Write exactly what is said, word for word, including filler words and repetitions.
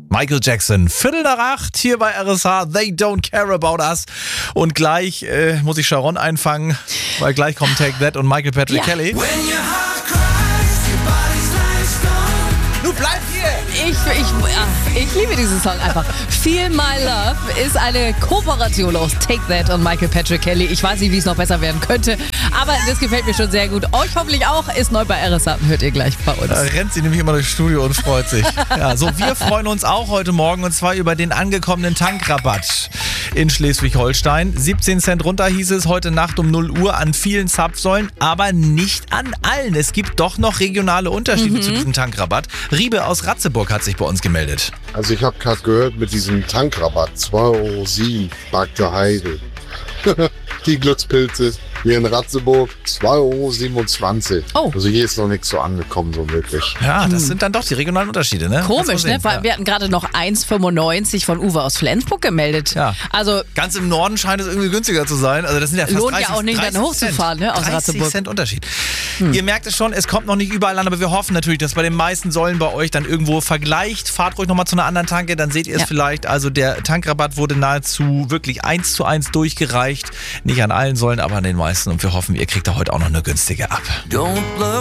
Michael Jackson, Viertel nach acht, hier bei R S H, They Don't Care About Us. Und gleich äh, muss ich Sharon einfangen, weil gleich kommen Take That und Michael Patrick Ja. Kelly. Du bleib hier! Ich, ich, ach, ich liebe diesen Song einfach. Feel My Love ist eine Kooperation aus Take That und Michael Patrick Kelly. Ich weiß nicht, wie es noch besser werden könnte, aber das gefällt mir schon sehr gut. Euch hoffentlich auch. Ist neu bei R S H. Hört ihr gleich bei uns. Da rennt sie nämlich immer durchs Studio und freut sich. Ja, so, wir freuen uns auch heute Morgen und zwar über den angekommenen Tankrabatt in Schleswig-Holstein. siebzehn Cent runter hieß es heute Nacht um null Uhr an vielen Zapfsäulen, aber nicht an allen. Es gibt doch noch regionale Unterschiede mhm. zu diesem Tankrabatt. Riebe aus Ratzeburg hat sich bei uns gemeldet. Also ich habe gerade gehört mit diesem Tankrabatt, zwei Euro sieben, Bagde Heide. Die Glückspilze hier in Ratzeburg, zwei Euro siebenundzwanzig. Oh. Also hier ist noch nichts so angekommen, so wirklich. Ja, das sind dann doch die regionalen Unterschiede, ne? Komisch, ne? Weil ja. wir hatten gerade noch eins fünfundneunzig von Uwe aus Flensburg gemeldet. Ja. Also ganz im Norden scheint es irgendwie günstiger zu sein. Also das sind ja fast lohnt dreißig, ja auch nicht, dann hochzufahren, ne? Aus dreißig Ratzeburg. Cent Unterschied. Hm. Ihr merkt es schon, es kommt noch nicht überall an, aber wir hoffen natürlich, dass bei den meisten Säulen bei euch dann irgendwo vergleicht. Fahrt ruhig nochmal zu einer anderen Tanke, dann seht ihr es Ja. vielleicht. Also der Tankrabatt wurde nahezu wirklich eins zu eins durchgereicht. Nicht an allen Säulen, aber an den meisten. Und wir hoffen, ihr kriegt da heute auch noch eine günstige ab.